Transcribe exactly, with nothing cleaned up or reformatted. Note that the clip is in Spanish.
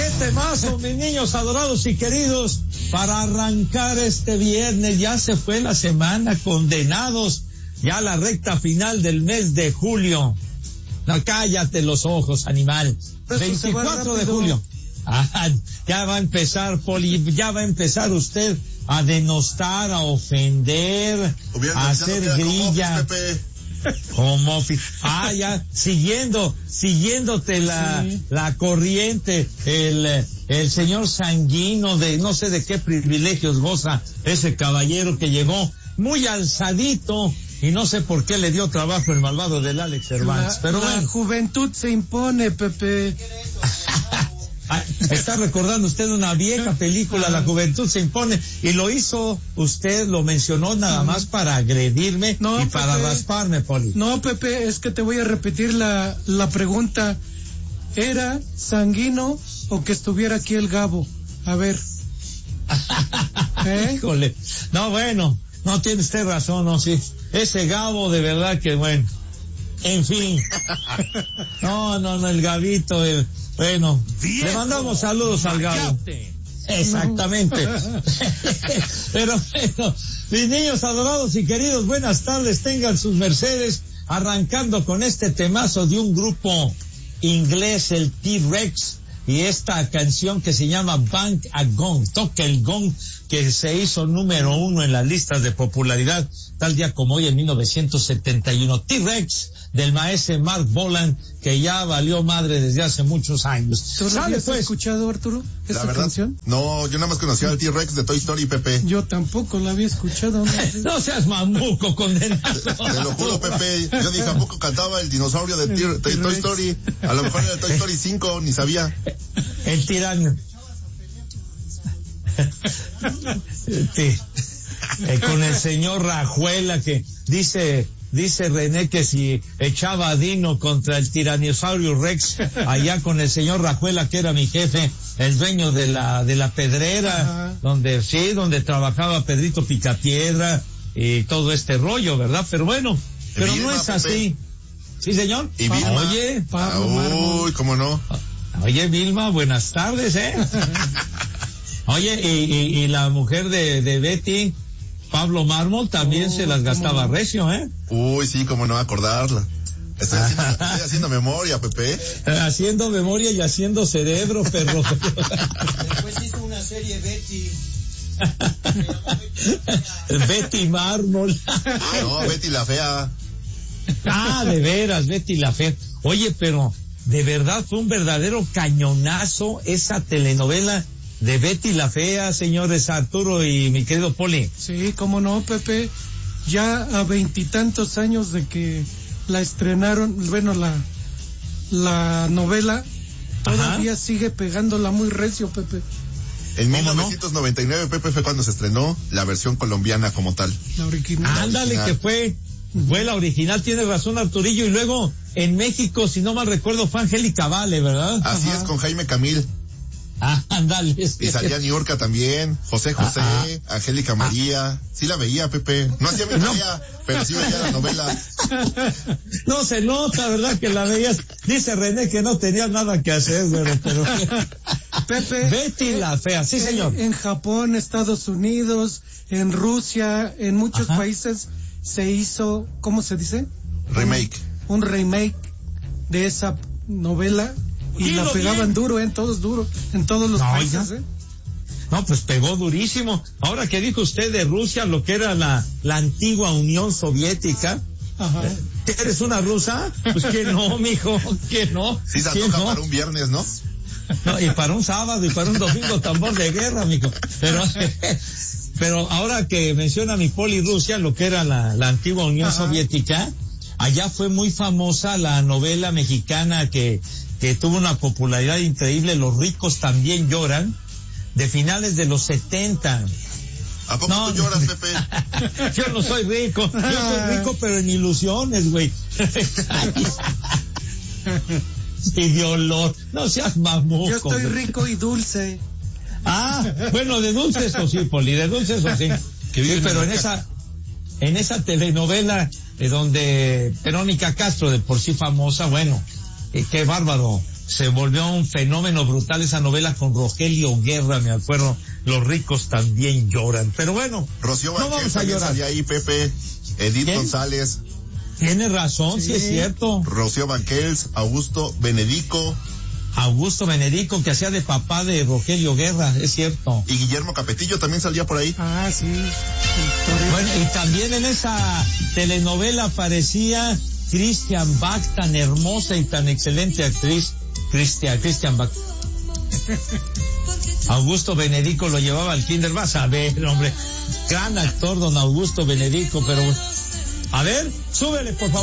temazo, mis niños adorados y queridos, para arrancar este viernes. Ya se fue la semana, condenados ya a la recta final del mes de julio. No, cállate los ojos, animal. veinticuatro de julio. Ah, ya va a empezar, Poli, ya va a empezar usted a denostar, a ofender, a hacer grilla. Como office. Ah, ya, siguiendo, siguiéndote la, sí. la corriente, el, el señor Sanguino, de no sé de qué privilegios goza ese caballero que llegó muy alzadito, y no sé por qué le dio trabajo el malvado del Alex Cervantes. La, pero la bueno. juventud se impone, Pepe. Está recordando usted una vieja película, La juventud se impone, y lo hizo usted, lo mencionó nada más para agredirme no, y Pepe, para rasparme, Poli. No, Pepe, es que te voy a repetir la, la pregunta. ¿Era Sanguino o que estuviera aquí el Gabo? A ver. ¿Eh? Híjole. No, bueno, no tiene usted razón, no, sí. Ese Gabo, de verdad que bueno. En fin. No, no, no, el Gabito, el... Bueno, Viejo, le mandamos saludos al Gabo. Exactamente. Pero bueno, mis niños adorados y queridos, buenas tardes, tengan sus mercedes, arrancando con este temazo de un grupo inglés, el T-Rex, y esta canción que se llama Bang a Gong, toca el gong, que se hizo número uno en las listas de popularidad, tal día como hoy en mil novecientos setenta y uno. T-Rex, del maestro Mark Bolan, que ya valió madre desde hace muchos años. ¿Tú lo habías pues? escuchado, Arturo, esta verdad, canción? No, yo nada más conocía al T-Rex de Toy Story, Pepe. Yo tampoco la había escuchado. No, no seas mamuco, condenado. Te lo juro, Pepe. Yo dije, ¿a poco cantaba el dinosaurio de, tir- de Toy Story? A lo mejor era el Toy Story cinco, ni sabía. El tirano. Sí. Eh, con el señor Rajuela, que dice... Dice René que si echaba a Dino contra el tiranosaurio Rex, allá con el señor Rajuela, que era mi jefe, el dueño de la de la pedrera, ajá, donde sí, donde trabajaba Pedrito Picapiedra y todo este rollo, ¿verdad? Pero bueno, pero Vilma, no es así. ¿Sí, señor? ¿Y Vilma? Oye, Pablo, uy, ¿cómo no? Oye, Vilma, buenas tardes, ¿eh? Oye, y, y, y la mujer de, de Betty, Pablo Mármol, también oh, se las gastaba no? recio, ¿eh? Uy, sí, cómo no acordarla. Estoy haciendo, estoy haciendo memoria, Pepe. Haciendo memoria y haciendo cerebro, perro. Después hizo una serie Betty. Betty Mármol. No, Betty la Fea. Ah, de veras, Betty la Fea. Oye, pero de verdad fue un verdadero cañonazo esa telenovela de Betty la Fea, señores Arturo y mi querido Poli. Sí, cómo no, Pepe. Ya a veintitantos años de que la estrenaron, bueno, la la novela, todavía ajá, sigue pegándola muy recio, Pepe. En mil novecientos noventa y nueve, no? Pepe, fue cuando se estrenó la versión colombiana como tal. La original. Ándale, que fue, fue la original, tiene razón Arturillo, y luego en México, si no mal recuerdo, fue Angélica Vale, ¿verdad? Así ajá, es, con Jaime Camil. Ah, ándale. Y salía Niurka también, José José, ah, ah. Angélica María. Sí la veía, Pepe. No hacía mi tarea, no, pero sí veía la novela. No se nota, ¿verdad? Que la veías. Dice René que no tenía nada que hacer, pero... pero... Pepe. Betty eh, la Fea, sí, señor. En Japón, Estados Unidos, en Rusia, en muchos ajá, países se hizo, ¿cómo se dice? Remake. Un, un remake de esa novela. Y la pegaban bien, duro, en ¿eh? todos duro, en todos los no, países, ¿eh? No, pues pegó durísimo. Ahora que dijo usted de Rusia, lo que era la, la antigua Unión Soviética. Ajá. ¿Eres una rusa? Pues que no, mijo, que no. Sí, se toca no? para un viernes, ¿no? No, y para un sábado y para un domingo tambor de guerra, mijo. Pero, pero ahora que menciona mi Poli Rusia, lo que era la, la antigua Unión ajá, Soviética, allá fue muy famosa la novela mexicana que que tuvo una popularidad increíble, Los ricos también lloran, de finales de los setenta. ¿A poco no, tú lloras, Pepe? Yo no soy rico, yo soy rico pero en ilusiones, güey. Idiolor, no seas mamuco. Yo estoy rico y dulce. Ah, bueno, de dulce eso sí, Poli, de dulce eso sí. Que sí, pero en esa, en esa telenovela eh, donde Verónica Castro, de por sí famosa, bueno, Eh, qué bárbaro, se volvió un fenómeno brutal esa novela con Rogelio Guerra, me acuerdo. Los ricos también lloran. Pero bueno, Rocío no vamos a llorar. Salía ahí, Pepe. Edith ¿Quién? González. Tiene razón, sí. sí es cierto. Rocío Banquels, Augusto Benedico. Augusto Benedico, que hacía de papá de Rogelio Guerra, es cierto. Y Guillermo Capetillo también salía por ahí. Ah, sí. Bueno, y también en esa telenovela aparecía Christian Bach, tan hermosa y tan excelente actriz. Christian, Christian Bach. Augusto Benedico lo llevaba al kinder, vas a ver, hombre. Gran actor, don Augusto Benedico, pero... A ver, súbele, por favor.